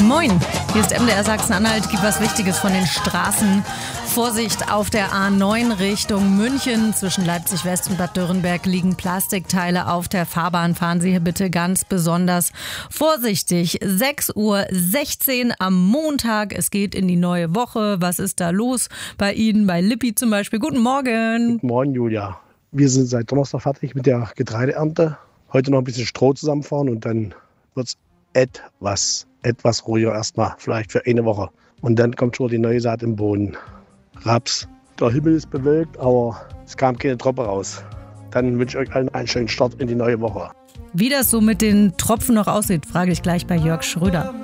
Moin, hier ist MDR Sachsen-Anhalt, gibt was Wichtiges von den Straßen. Vorsicht auf der A9 Richtung München. Zwischen Leipzig West und Bad Dürrenberg liegen Plastikteile auf der Fahrbahn. Fahren Sie hier bitte ganz besonders vorsichtig. 6:16 Uhr am Montag. Es geht in die neue Woche. Was ist da los bei Ihnen, bei Lippi zum Beispiel? Guten Morgen. Guten Morgen, Julia. Wir sind seit Donnerstag fertig mit der Getreideernte. Heute noch ein bisschen Stroh zusammenfahren und dann wird es etwas ruhiger erstmal, vielleicht für eine Woche. Und dann kommt schon die neue Saat im Boden. Raps. Der Himmel ist bewölkt, aber es kam keine Tropfe raus. Dann wünsche ich euch allen einen schönen Start in die neue Woche. Wie das so mit den Tropfen noch aussieht, frage ich gleich bei Jörg Schröder.